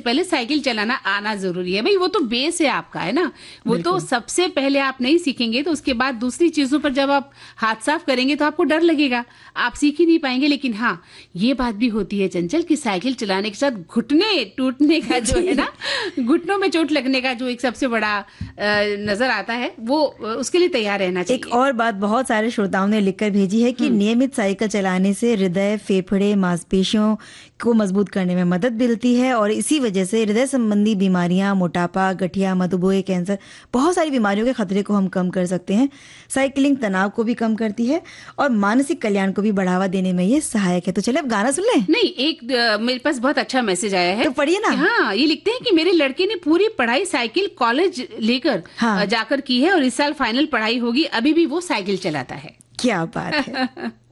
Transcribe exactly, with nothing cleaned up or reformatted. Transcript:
पहले साइकिल चलाना आना जरूरी है। भाई वो तो बेस है आपका, है ना, वो तो सबसे पहले आप नहीं सीखेंगे तो उसके बाद दूसरी चीजों पर जब आप हाथ साफ करेंगे तो आपको डर लगेगा, आप सीख ही नहीं पाएंगे। लेकिन हाँ, ये बात भी होती है चंचल कि साइकिल चलाने के साथ घुटने टूटने का जो है ना, घुटनों में चोट लगने का जो एक सबसे बड़ा नजर आता है, वो उसके लिए तैयार रहना चाहिए। एक और बात बहुत सारे श्रोताओं ने लिखकर भेजी है कि नियमित साइकिल चलाने से हृदय, फेफड़े, मांसपेशियों को मजबूत करने में मदद मिलती है और इसी वजह से हृदय संबंधी बीमारियां, मोटापा, गठिया, मधुमेह, कैंसर, बहुत सारी बीमारियों के खतरे को हम कम कर सकते हैं। साइकिलिंग तनाव को भी कम करती है और मानसिक कल्याण को भी बढ़ावा देने में ये सहायक है। तो चले अब गाना सुन लें। नहीं, एक आ, मेरे पास बहुत अच्छा मैसेज आया है, तो पढ़िए ना। हाँ, ये लिखते हैं कि मेरे लड़के ने पूरी पढ़ाई साइकिल कॉलेज लेकर हाँ। जाकर की है और इस साल फाइनल पढ़ाई होगी, अभी भी वो साइकिल चलाता है। क्या बात है।